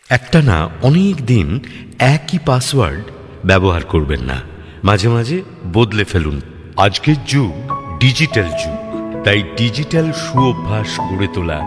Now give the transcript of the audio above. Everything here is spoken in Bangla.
একটানা অনেক দিন একই পাসওয়ার্ড ব্যবহার করবেন না, মাঝে মাঝে বদলে ফেলুন। আজকের যুগ ডিজিটাল যুগ, তাই ডিজিটাল সুঅভ্যাস গড়ে তোলা